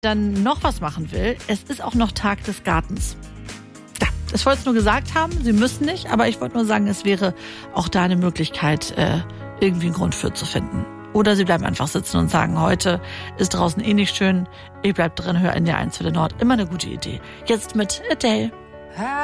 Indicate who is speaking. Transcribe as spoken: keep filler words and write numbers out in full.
Speaker 1: dann noch was machen will, es ist auch noch Tag des Gartens. Ja, ich wollte es nur gesagt haben, Sie müssen nicht, aber ich wollte nur sagen, es wäre auch da eine Möglichkeit, äh, irgendwie einen Grund für zu finden. Oder Sie bleiben einfach sitzen und sagen, heute ist draußen eh nicht schön, ich bleib drin, höre N D R eins für den Nord. Immer eine gute Idee. Jetzt mit Adele.